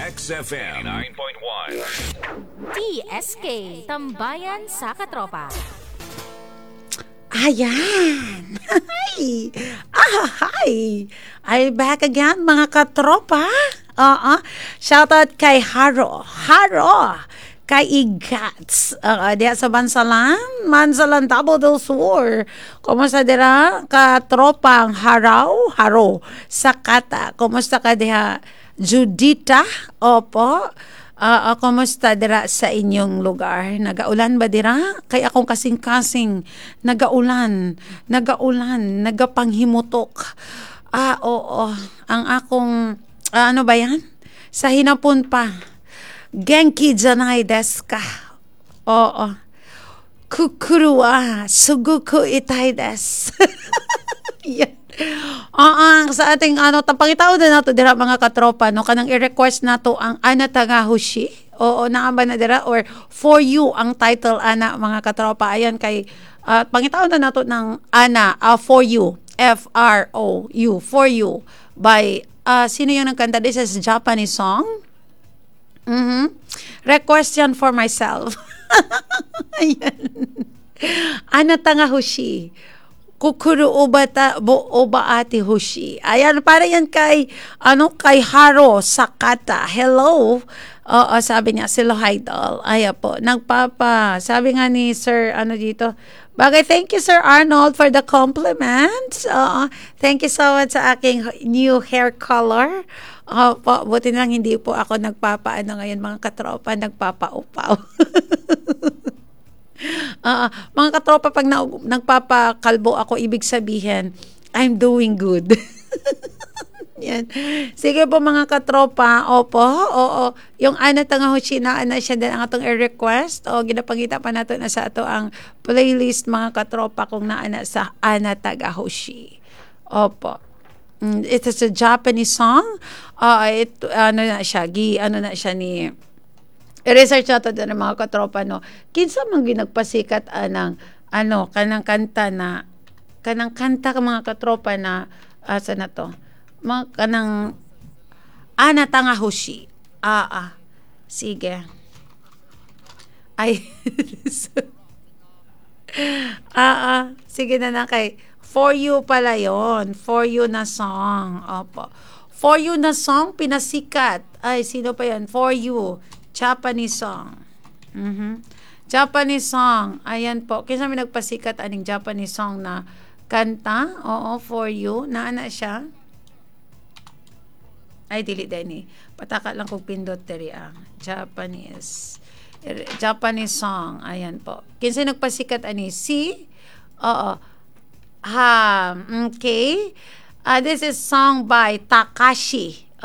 XFM 89.1 TSK, Tambayan sa Katropa. Ayan! Hi! Hi! I'm back again, mga katropa. Shoutout kay Haro. Kay Igats. Diya sa Mansalan, Tabo del Sur. Kumusta dira? Katropang Haro. Sakata. Kumusta ka diha? Judita? Opo. Kumusta dira sa inyong lugar? Nagaulan ba dira? Kay akong kasing-kasing nagaulan, nagapanghimutok. Oo. Ang akong ano ba yan? Sa hinapon pa. Genki janai desu ka? Oo. Kukuru wa suguku itai desu. Yan. Sa ating tapangitaw na nato dira mga katropa no kanang i-request nato ang Anata nga Hushi. Oo, naamba na dira or For You ang title ana mga katropa. Ayan kay pangitaw na nato ng Ana For You. FROU For You by sino yung nagkanta? This is Japanese song. Request yan for myself. Ayan. Anata nga Hushi. Kukuru oba ate Hushi. Ayan, para yan kay Haro Sakata. Hello. Sabi niya, sila idol. Ayan po. Sabi nga ni Sir, dito. Bagay, thank you Sir Arnold for the compliments. Thank you so much sa aking new hair color. Buti lang hindi po ako nagpapaano ngayon mga katropa, nagpapaupaw. Mga katropa, pag nagpapakalbo ako, ibig sabihin, I'm doing good. Yan. Sige po mga katropa, opo, oo. Yung Anata nga Hushi na siya din ang atong i-request o ginapangita pa nato na sa ato ang playlist mga katropa kung naana sa Anata nga Hushi. Opo. It is a Japanese song. Na siya ni i-research nato din ng mga katropa no. Kinsa man ginagpasikat kanang kanta ka mga katropa na asa na to. Kanang Anata nga Hushi. Sige. Ay. Sige na kay For You pala yon. For You na song. Opo. For You na song pinasikat. Ay, sino pa yan? For You. Japanese song. Japanese song. Ayan po. Kinsa may nagpasikat aning Japanese song na kanta? Oo, For You. Naana siya? Ay, dili din pataka lang kung pindot diri ang Japanese song. Ayan po. Kinsa nagpasikat ani? Oo. Okay. This is song by Takashi.